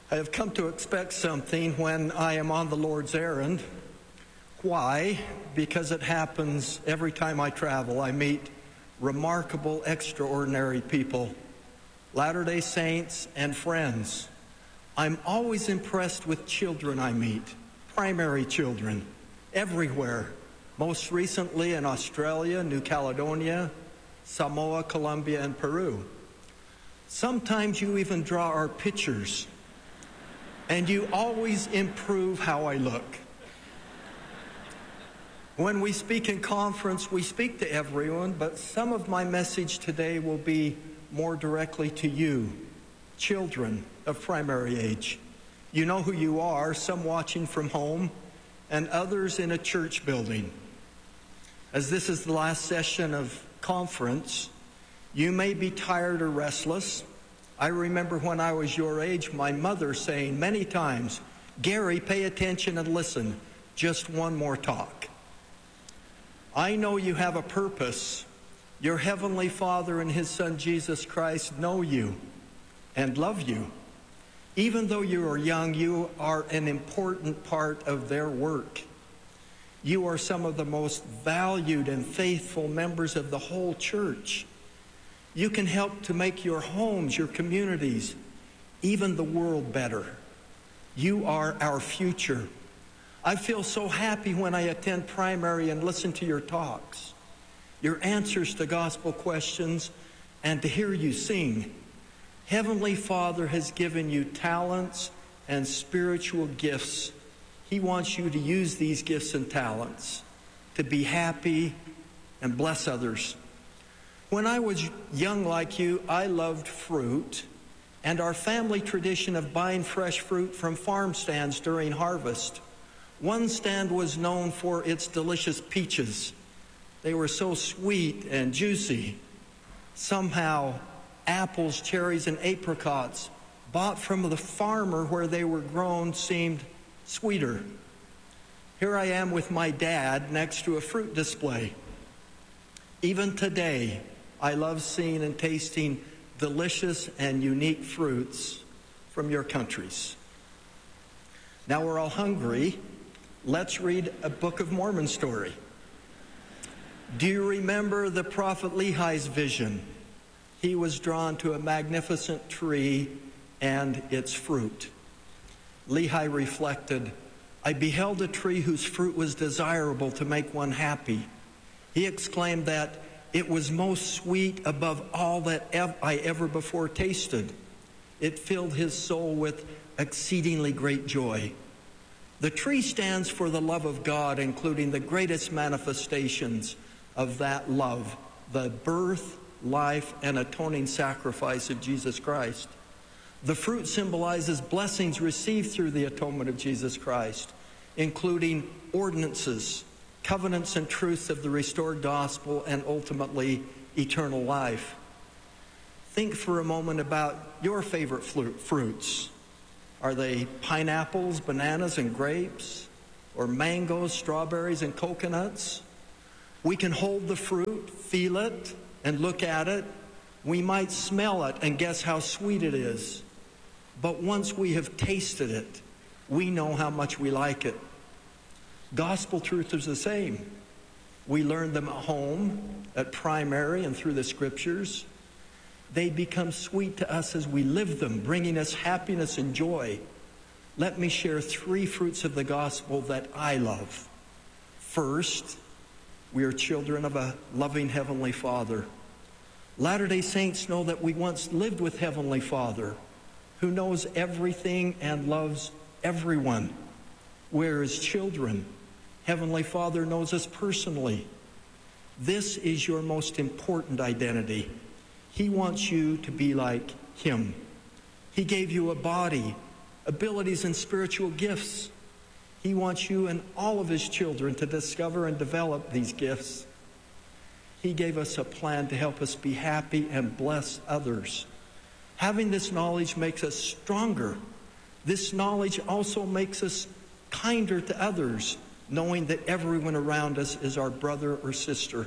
I have come to expect something when I am on the Lord's errand. Why? Because it happens every time I travel. I meet remarkable, extraordinary people, Latter-day Saints and friends. I'm always impressed with children I meet, primary children, everywhere. Most recently in Australia, New Caledonia, Samoa, Colombia, and Peru. Sometimes you even draw our pictures, and you always improve how I look. When we speak in conference, we speak to everyone, but some of my message today will be more directly to you, children of primary age. You know who you are, some watching from home, and others in a church building. As this is the last session of conference, you may be tired or restless. I remember when I was your age, my mother saying many times, "Gary, pay attention and listen, just one more talk." I know you have a purpose. Your Heavenly Father and His Son Jesus Christ know you and love you. Even though you are young, you are an important part of their work. You are some of the most valued and faithful members of the whole church. You can help to make your homes, your communities, even the world better. You are our future. I feel so happy when I attend primary and listen to your talks, your answers to gospel questions, and to hear you sing. Heavenly Father has given you talents and spiritual gifts. He wants you to use these gifts and talents to be happy and bless others. When I was young like you, I loved fruit, and our family tradition of buying fresh fruit from farm stands during harvest. One stand was known for its delicious peaches. They were so sweet and juicy. Somehow, apples, cherries, and apricots bought from the farmer where they were grown seemed sweeter. Here I am with my dad next to a fruit display. Even today, I love seeing and tasting delicious and unique fruits from your countries. Now we're all hungry. Let's read a Book of Mormon story. Do you remember the prophet Lehi's vision? He was drawn to a magnificent tree and its fruit. Lehi reflected, "I beheld a tree whose fruit was desirable to make one happy." He exclaimed that it was most sweet above all that I ever before tasted. It filled his soul with exceedingly great joy. The tree stands for the love of God, including the greatest manifestations of that love, the birth, life, and atoning sacrifice of Jesus Christ. The fruit symbolizes blessings received through the atonement of Jesus Christ, including ordinances, covenants and truths of the restored gospel, and ultimately eternal life. Think for a moment about your favorite fruits. Are they pineapples, bananas, and grapes? Or mangoes, strawberries, and coconuts? We can hold the fruit, feel it, and look at it. We might smell it and guess how sweet it is. But once we have tasted it, we know how much we like it. Gospel truth is the same. We learn them at home, at primary, and through the scriptures. They become sweet to us as we live them, bringing us happiness and joy. Let me share 3 fruits of the gospel that I love. First, we are children of a loving Heavenly Father. Latter-day Saints know that we once lived with Heavenly Father, who knows everything and loves everyone. We're His children. Heavenly Father knows us personally. This is your most important identity. He wants you to be like Him. He gave you a body, abilities, and spiritual gifts. He wants you and all of His children to discover and develop these gifts. He gave us a plan to help us be happy and bless others. Having this knowledge makes us stronger. This knowledge also makes us kinder to others, knowing that everyone around us is our brother or sister.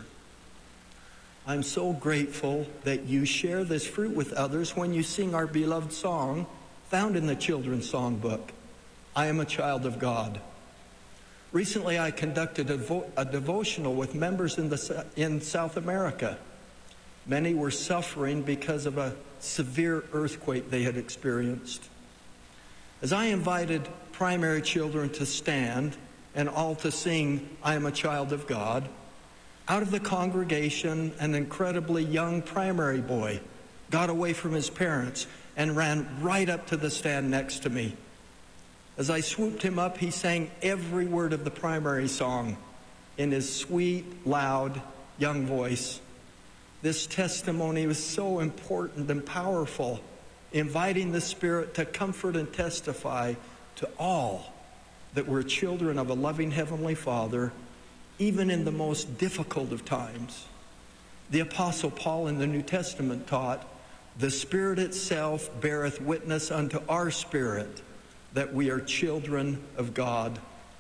I'm so grateful that you share this fruit with others when you sing our beloved song, found in the children's songbook, I Am a Child of God. Recently, I conducted a devotional with members in South America. Many were suffering because of a severe earthquake they had experienced. As I invited primary children to stand and all to sing, I Am a Child of God, out of the congregation, an incredibly young primary boy got away from his parents and ran right up to the stand next to me. As I swooped him up, he sang every word of the primary song in his sweet, loud, young voice. This testimony was so important and powerful, inviting the Spirit to comfort and testify to all that we're children of a loving Heavenly Father, even in the most difficult of times. The Apostle Paul in the New Testament taught, the Spirit itself beareth witness unto our spirit that we are children of God.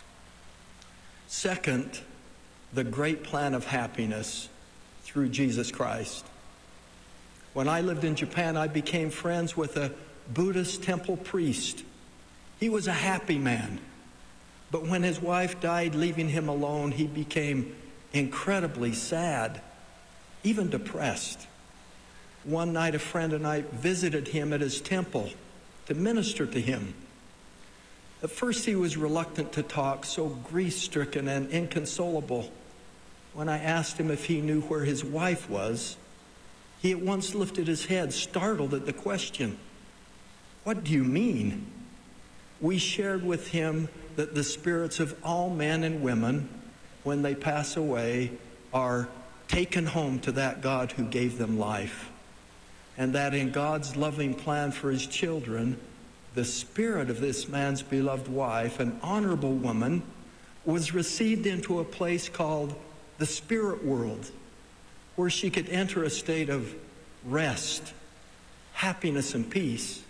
Second, the great plan of happiness through Jesus Christ. When I lived in Japan, I became friends with a Buddhist temple priest. He was a happy man. But when his wife died, leaving him alone, he became incredibly sad, even depressed. One night, a friend and I visited him at his temple to minister to him. At first, he was reluctant to talk, so grief-stricken and inconsolable. When I asked him if he knew where his wife was, he at once lifted his head, startled at the question. What do you mean? We shared with him that the spirits of all men and women, when they pass away, are taken home to that God who gave them life. And that in God's loving plan for his children, the spirit of this man's beloved wife, an honorable woman, was received into a place called the spirit world, where she could enter a state of rest, happiness, and peace.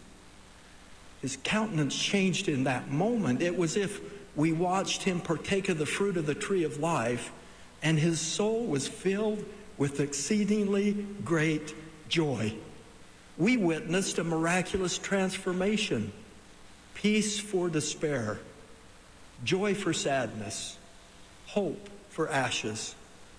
His countenance changed in that moment. It was as if we watched him partake of the fruit of the tree of life, and his soul was filled with exceedingly great joy. We witnessed a miraculous transformation, peace for despair, joy for sadness, hope for ashes.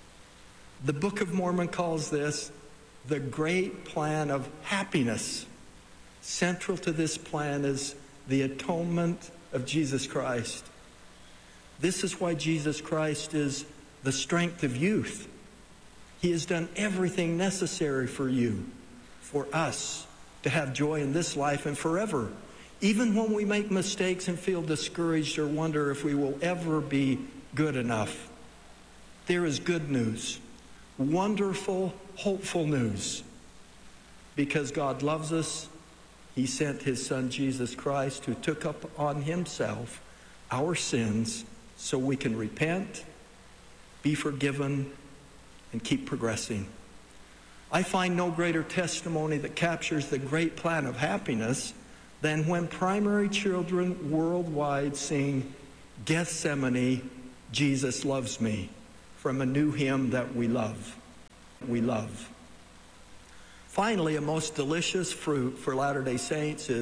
The Book of Mormon calls this the great plan of happiness. Central to this plan is the atonement of Jesus Christ. This is why Jesus Christ is the strength of youth. He has done everything necessary for you, for us, to have joy in this life and forever. Even when we make mistakes and feel discouraged or wonder if we will ever be good enough, there is good news, wonderful, hopeful news. Because God loves us, he sent his Son, Jesus Christ, who took up on himself our sins so we can repent, be forgiven, and keep progressing. I find no greater testimony that captures the great plan of happiness than when primary children worldwide sing Gethsemane, Jesus Loves Me, from a new hymn that we love. We love. Finally, a most delicious fruit for Latter-day Saints is